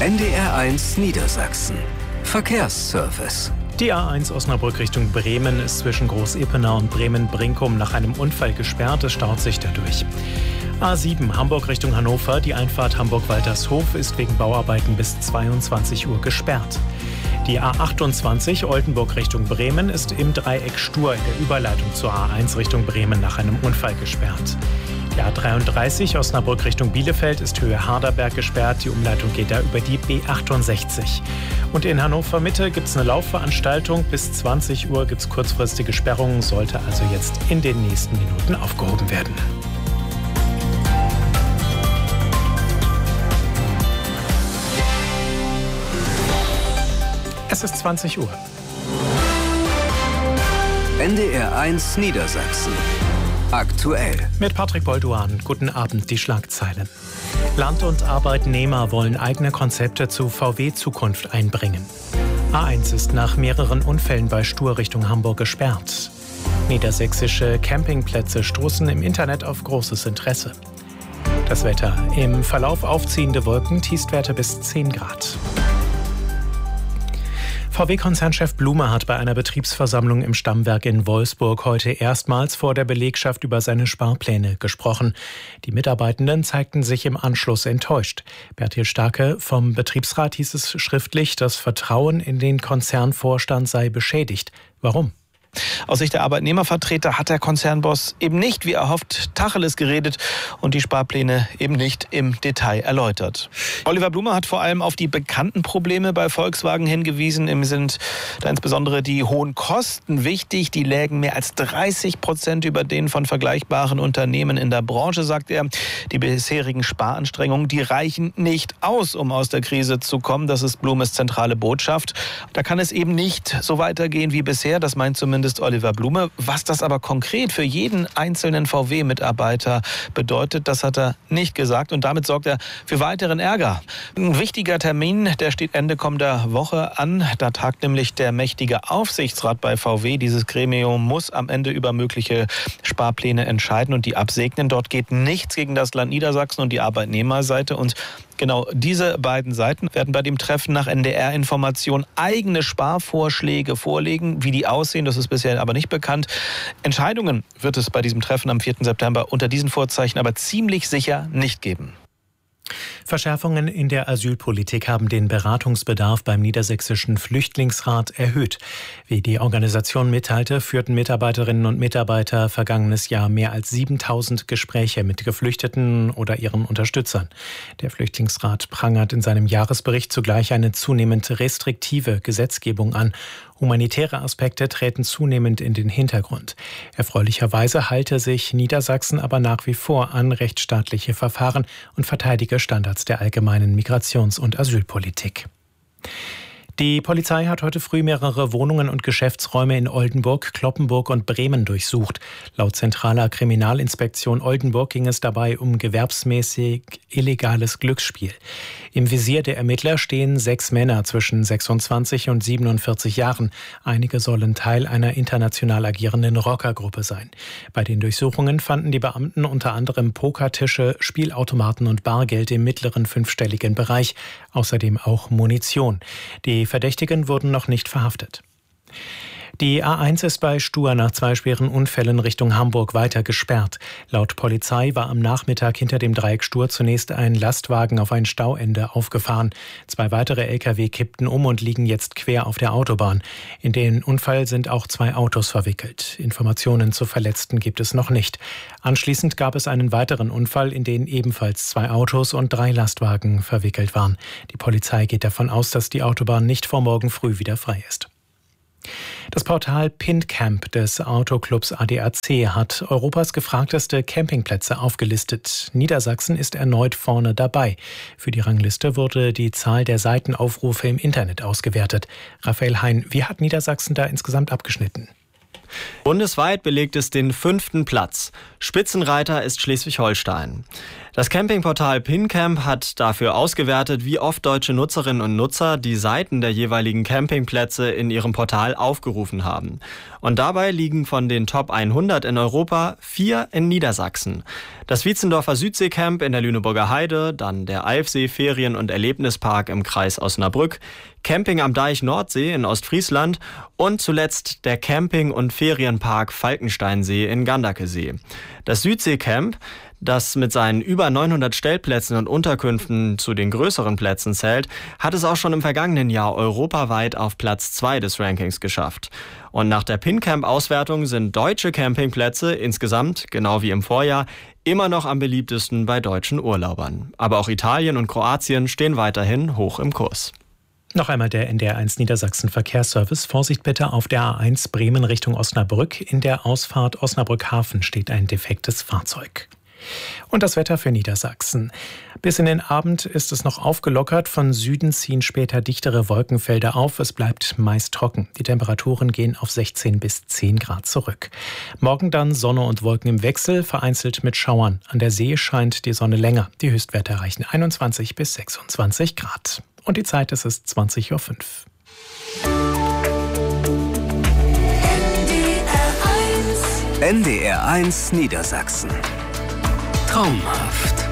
NDR1 Niedersachsen. Verkehrsservice. Die A1 Osnabrück Richtung Bremen ist zwischen Groß-Ippenau und Bremen-Brinkum nach einem Unfall gesperrt. Es staut sich dadurch. A7 Hamburg Richtung Hannover. Die Einfahrt Hamburg-Waltershof ist wegen Bauarbeiten bis 22 Uhr gesperrt. Die A28 Oldenburg Richtung Bremen ist im Dreieck Stur in der Überleitung zur A1 Richtung Bremen nach einem Unfall gesperrt. Die A33 Osnabrück Richtung Bielefeld ist Höhe Harderberg gesperrt. Die Umleitung geht da über die B68. Und in Hannover Mitte gibt es eine Laufveranstaltung. Bis 20 Uhr gibt es kurzfristige Sperrungen, sollte also jetzt in den nächsten Minuten aufgehoben werden. Es ist 20 Uhr. NDR1 Niedersachsen. Aktuell. Mit Patrick Bolduan. Guten Abend, die Schlagzeilen. Land- und Arbeitnehmer wollen eigene Konzepte zu VW-Zukunft einbringen. A1 ist nach mehreren Unfällen bei Stur Richtung Hamburg gesperrt. Niedersächsische Campingplätze stoßen im Internet auf großes Interesse. Das Wetter. Im Verlauf aufziehende Wolken, Tiefstwerte bis 10 Grad. VW-Konzernchef Blume hat bei einer Betriebsversammlung im Stammwerk in Wolfsburg heute erstmals vor der Belegschaft über seine Sparpläne gesprochen. Die Mitarbeitenden zeigten sich im Anschluss enttäuscht. Bertil Starke vom Betriebsrat hieß es schriftlich, das Vertrauen in den Konzernvorstand sei beschädigt. Warum? Aus Sicht der Arbeitnehmervertreter hat der Konzernboss eben nicht, wie erhofft, Tacheles geredet und die Sparpläne eben nicht im Detail erläutert. Oliver Blume hat vor allem auf die bekannten Probleme bei Volkswagen hingewiesen. Ihm sind da insbesondere die hohen Kosten wichtig. Die lägen mehr als 30% über denen von vergleichbaren Unternehmen in der Branche, sagt er. Die bisherigen Sparanstrengungen, die reichen nicht aus, um aus der Krise zu kommen. Das ist Blumes zentrale Botschaft. Da kann es eben nicht so weitergehen wie bisher. Das meint zumindest Oliver Blume. Was das aber konkret für jeden einzelnen VW-Mitarbeiter bedeutet, das hat er nicht gesagt. Und damit sorgt er für weiteren Ärger. Ein wichtiger Termin, der steht Ende kommender Woche an. Da tagt nämlich der mächtige Aufsichtsrat bei VW. Dieses Gremium muss am Ende über mögliche Sparpläne entscheiden und die absegnen. Dort geht nichts gegen das Land Niedersachsen und die Arbeitnehmerseite. Und genau diese beiden Seiten werden bei dem Treffen nach NDR-Information eigene Sparvorschläge vorlegen. Wie die aussehen, das ist bisher aber nicht bekannt. Entscheidungen wird es bei diesem Treffen am 4. September unter diesen Vorzeichen aber ziemlich sicher nicht geben. Verschärfungen in der Asylpolitik haben den Beratungsbedarf beim Niedersächsischen Flüchtlingsrat erhöht. Wie die Organisation mitteilte, führten Mitarbeiterinnen und Mitarbeiter vergangenes Jahr mehr als 7.000 Gespräche mit Geflüchteten oder ihren Unterstützern. Der Flüchtlingsrat prangert in seinem Jahresbericht zugleich eine zunehmend restriktive Gesetzgebung an. Humanitäre Aspekte treten zunehmend in den Hintergrund. Erfreulicherweise halte sich Niedersachsen aber nach wie vor an rechtsstaatliche Verfahren und verteidige Standards der allgemeinen Migrations- und Asylpolitik. Die Polizei hat heute früh mehrere Wohnungen und Geschäftsräume in Oldenburg, Cloppenburg und Bremen durchsucht. Laut zentraler Kriminalinspektion Oldenburg ging es dabei um gewerbsmäßig illegales Glücksspiel. Im Visier der Ermittler stehen 6 Männer zwischen 26 und 47 Jahren. Einige sollen Teil einer international agierenden Rockergruppe sein. Bei den Durchsuchungen fanden die Beamten unter anderem Pokertische, Spielautomaten und Bargeld im mittleren 5-stelligen Bereich. Außerdem auch Munition. Die Verdächtigen wurden noch nicht verhaftet. Die A1 ist bei Stur nach 2 schweren Unfällen Richtung Hamburg weiter gesperrt. Laut Polizei war am Nachmittag hinter dem Dreieck Stur zunächst ein Lastwagen auf ein Stauende aufgefahren. 2 weitere Lkw kippten um und liegen jetzt quer auf der Autobahn. In den Unfall sind auch 2 Autos verwickelt. Informationen zu Verletzten gibt es noch nicht. Anschließend gab es einen weiteren Unfall, in den ebenfalls 2 Autos und 3 Lastwagen verwickelt waren. Die Polizei geht davon aus, dass die Autobahn nicht vor morgen früh wieder frei ist. Das Portal PintCamp des Autoclubs ADAC hat Europas gefragteste Campingplätze aufgelistet. Niedersachsen ist erneut vorne dabei. Für die Rangliste wurde die Zahl der Seitenaufrufe im Internet ausgewertet. Raphael Hein, wie hat Niedersachsen da insgesamt abgeschnitten? Bundesweit belegt es den 5. Platz. Spitzenreiter ist Schleswig-Holstein. Das Campingportal PinCamp hat dafür ausgewertet, wie oft deutsche Nutzerinnen und Nutzer die Seiten der jeweiligen Campingplätze in ihrem Portal aufgerufen haben. Und dabei liegen von den Top 100 in Europa 4 in Niedersachsen. Das Wietzendorfer Südseecamp in der Lüneburger Heide, dann der Alfsee Ferien- und Erlebnispark im Kreis Osnabrück, Camping am Deich Nordsee in Ostfriesland und zuletzt der Camping- und Ferienpark Falkensteinsee in Gandakesee. Das Südseecamp, das mit seinen über 900 Stellplätzen und Unterkünften zu den größeren Plätzen zählt, hat es auch schon im vergangenen Jahr europaweit auf Platz 2 des Rankings geschafft. Und nach der PinCamp-Auswertung sind deutsche Campingplätze insgesamt, genau wie im Vorjahr, immer noch am beliebtesten bei deutschen Urlaubern. Aber auch Italien und Kroatien stehen weiterhin hoch im Kurs. Noch einmal der NDR1 Niedersachsen Verkehrsservice. Vorsicht bitte auf der A1 Bremen Richtung Osnabrück. In der Ausfahrt Osnabrück-Hafen steht ein defektes Fahrzeug. Und das Wetter für Niedersachsen. Bis in den Abend ist es noch aufgelockert. Von Süden ziehen später dichtere Wolkenfelder auf. Es bleibt meist trocken. Die Temperaturen gehen auf 16 bis 10 Grad zurück. Morgen dann Sonne und Wolken im Wechsel, vereinzelt mit Schauern. An der See scheint die Sonne länger. Die Höchstwerte erreichen 21 bis 26 Grad. Und die Zeit ist es 20:05 Uhr. NDR1 Niedersachsen. Traumhaft.